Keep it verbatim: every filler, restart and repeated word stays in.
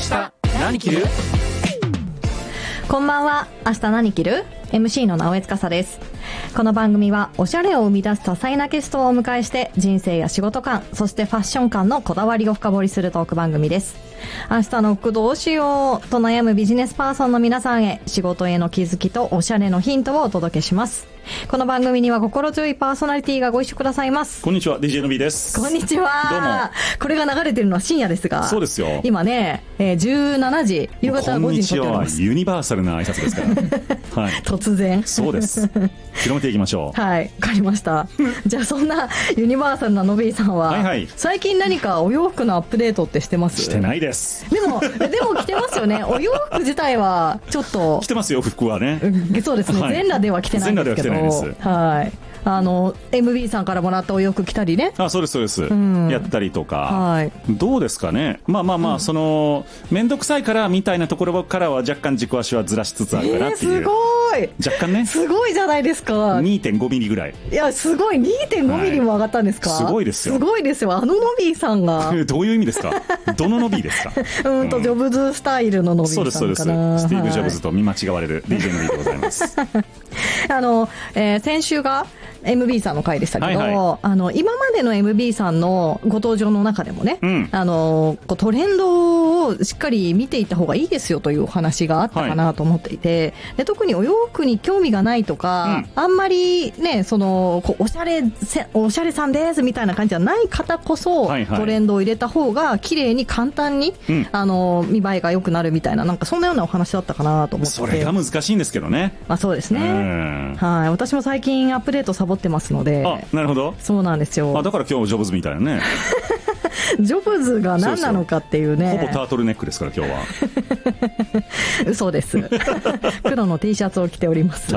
日何着る？ こんばんは。明日何着る？ エムシー の直江司です。この番組はおしゃれを生み出す多彩なゲストをお迎えして人生や仕事観、そしてファッション観のこだわりを深掘りするトーク番組です。明日の服どうしようと悩むビジネスパーソンの皆さんへ仕事への気づきとおしゃれのヒントをお届けします。この番組には心強いパーソナリティがご一緒くださいます。 こんにちは、ディージェー の B です。 こんにちは。どうも。これが流れてるのは深夜ですが、 そうですよ。 今ね、えー、じゅうしちじ、夕方ごじに撮っております。 こんにちは、ユニバーサルな挨拶ですからはい、 突然そうです広めていきましょう。 はい、わかりましたじゃあそんなユニバーサルなのびーさんは、はいはい、最近何かお洋服のアップデートってしてます？ してないです。 でもでも着てますよね。お洋服自体はちょっと着てますよ、服はね。 そうですね、はい、全裸では着てないんですけど、 全裸では着てないです。 はい、あの エムビー さんからもらったお洋服着たりね。 あ、そうですそうです、うん、やったりとか、はい、どうですかね。まあまあまあ、うん、その面倒くさいからみたいなところからは若干軸足はずらしつつあるかなっていう、えー、すごい若干ね。 すごいじゃないですか。 にてんごミリぐらい。 いやすごい にてんごミリも上がったんですか、はい、 すごいですよ。 すごいですよ。あののびーさんがどういう意味ですか？どののびーですか？ うんと、ジョブズスタイルののびーさんかな。 そうですそうです。スティーブ・ジョブズと見間違われる ディージェー の B でございますあの、えー、先週が エムビー さんの回でしたけど、はいはい、あの今までの エムビー さんのご登場の中でもね、うん、あのこうトレンドをしっかり見ていった方がいいですよというお話があったかなと思っていて、はい、で特にお洋服に興味がないとか、うん、あんまりね、そのこうおしゃれおしゃれさんですみたいな感じじゃない方こそ、はいはい、トレンドを入れた方が綺麗に簡単に、うん、あの見栄えが良くなるみたいな、なんかそんなようなお話だったかなと思って。 それが難しいんですけどね。 まあ、そうですね、はい、私も最近アップデートサボってますので。 あ、なるほど。 そうなんですよ。 あ、だから今日ジョブズみたいなねジョブズが何なのかっていうね。 そうそう、ほぼタートルネックですから今日は嘘です黒の T シャツを着ております